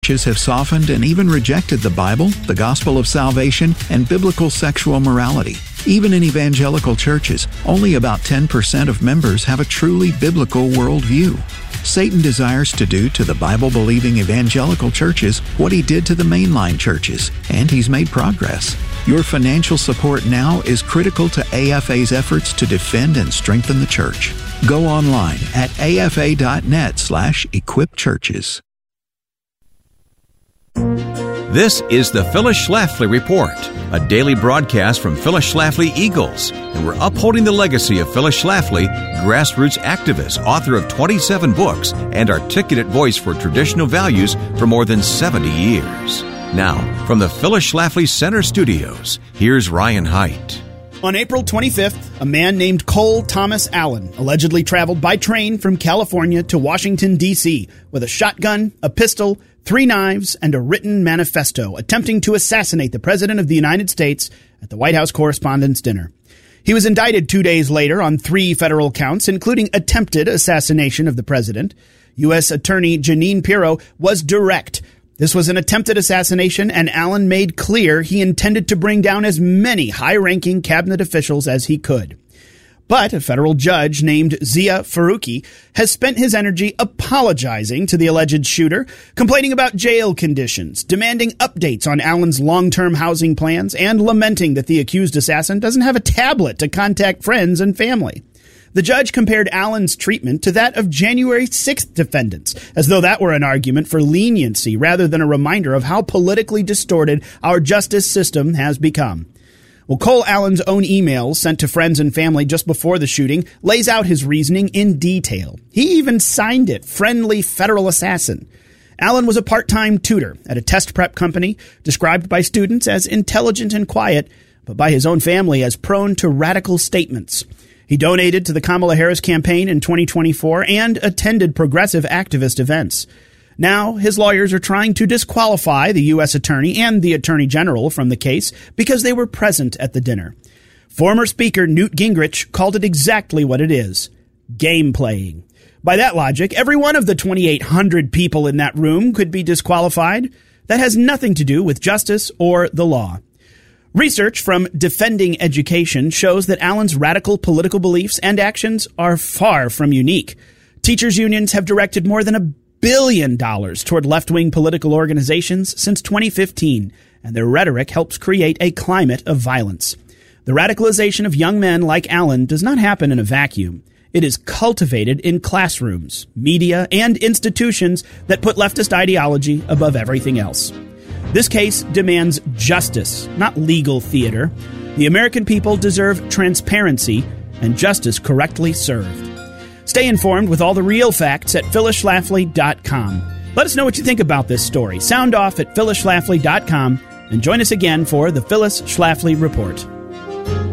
churches have softened and even rejected the Bible, the gospel of salvation, and biblical sexual morality. Even in evangelical churches, only about 10% of members have a truly biblical worldview. Satan desires to do to the Bible-believing evangelical churches what he did to the mainline churches, and he's made progress. Your financial support now is critical to AFA's efforts to defend and strengthen the church. Go online at afa.net/equipchurches. This is the Phyllis Schlafly Report, a daily broadcast from Phyllis Schlafly Eagles, and we're upholding the legacy of Phyllis Schlafly, grassroots activist, author of 27 books, and articulate voice for traditional values for more than 70 years. Now, from the Phyllis Schlafly Center Studios, here's Ryan Haidt. On April 25th, a man named Cole Thomas Allen allegedly traveled by train from California to Washington, D.C. with a shotgun, a pistol, 3 knives, and a written manifesto attempting to assassinate the President of the United States at the White House Correspondents' Dinner. He was indicted 2 days later on 3 federal counts, including attempted assassination of the President. U.S. Attorney Jeanine Pirro was direct. This was an attempted assassination, and Allen made clear he intended to bring down as many high-ranking cabinet officials as he could. But a federal judge named Zia Faruqi has spent his energy apologizing to the alleged shooter, complaining about jail conditions, demanding updates on Allen's long-term housing plans, and lamenting that the accused assassin doesn't have a tablet to contact friends and family. The judge compared Allen's treatment to that of January 6th defendants, as though that were an argument for leniency rather than a reminder of how politically distorted our justice system has become. Well, Cole Allen's own emails sent to friends and family just before the shooting lays out his reasoning in detail. He even signed it, Friendly Federal Assassin. Allen was a part-time tutor at a test prep company, described by students as intelligent and quiet, but by his own family as prone to radical statements. He donated to the Kamala Harris campaign in 2024 and attended progressive activist events. Now, his lawyers are trying to disqualify the U.S. Attorney and the Attorney General from the case because they were present at the dinner. Former Speaker Newt Gingrich called it exactly what it is: game playing. By that logic, every one of the 2,800 people in that room could be disqualified. That has nothing to do with justice or the law. Research from Defending Education shows that Allen's radical political beliefs and actions are far from unique. Teachers' unions have directed more than $1 billion toward left-wing political organizations since 2015, and their rhetoric helps create a climate of violence. The radicalization of young men like Allen does not happen in a vacuum. It is cultivated in classrooms, media, and institutions that put leftist ideology above everything else. This case demands justice, not legal theater. The American people deserve transparency and justice correctly served. Stay informed with all the real facts at phyllisschlafly.com. Let us know what you think about this story. Sound off at phyllisschlafly.com and join us again for the Phyllis Schlafly Report.